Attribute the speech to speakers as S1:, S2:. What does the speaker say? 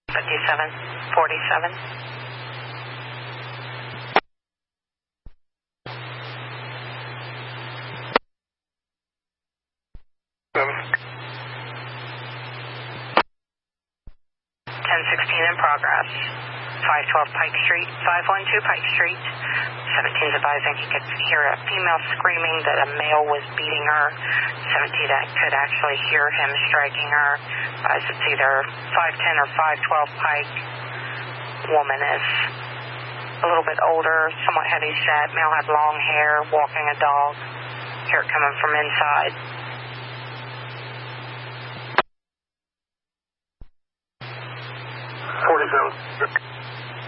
S1: 5747.
S2: Seven.
S1: 1016 in progress. 512 Pike Street, 512 Pike Street. 17's advising he could hear a female screaming that a male was beating her. 17 could actually hear him striking her. It's either 510 or 512 Pike. Woman is a little bit older, somewhat heavy set. Male had long hair, walking a dog. Hear it coming from inside.
S2: $47.